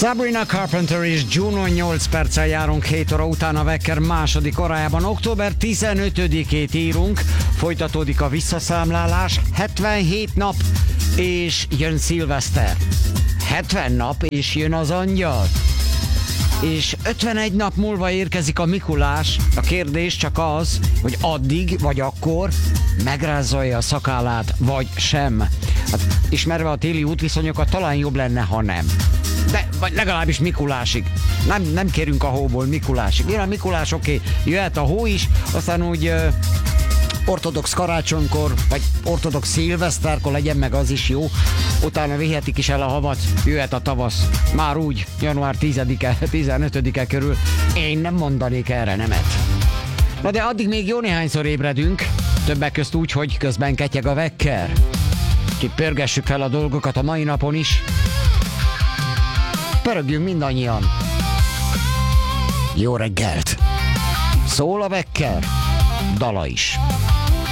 Sabrina Carpenter és Juno 8 perccel járunk 7 óra után a Wecker második órájában. Október 15-ét írunk, folytatódik a visszaszámlálás, 77 nap és jön szilveszter. 70 nap és jön az angyal. És 51 nap múlva érkezik a Mikulás. A kérdés csak az, hogy addig vagy akkor megrázolja a szakállát, vagy sem. Hát, ismerve a téli útviszonyokat, talán jobb lenne, ha nem. De vagy legalábbis Mikulásig. Nem kérünk a hóból Mikulásig. Jön a Mikulás, oké, jöhet a hó is, aztán úgy ortodox karácsonykor, vagy ortodox szilveszterkor legyen meg az is jó. Utána vihetik is el a havat, jöhet a tavasz. Már úgy, január 10-e, 15-e körül. Én nem mondanék erre nemet. Na de addig még jó néhányszor ébredünk, többek közt úgy, hogy közben ketyeg a Wecker. Úgyhogy pörgessük fel a dolgokat a mai napon is. Pörögjünk mindannyian. Jó reggelt! Szól a Wecker, dala is.